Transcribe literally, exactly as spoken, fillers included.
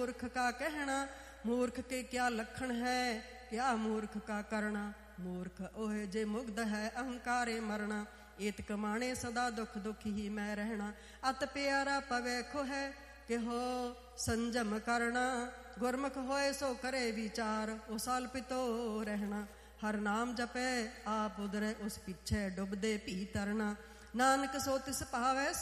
मूर्ख का कहना, मूर्ख के क्या लक्षण है, क्या मूर्ख का करना। मूर्ख ओहे जे मुग्ध है अहंकारे मरना, एत कमाणे सदा दुख दुख ही मैं रहना। अत प्यारा पवे खो है कि हो संजम करना, गुरमुख होए सो करे विचार, ओ साल्पितो रहना। हर नाम जपे आप उधरे, उस पीछे डुबदे पी तरना, नानक सो तिस पावे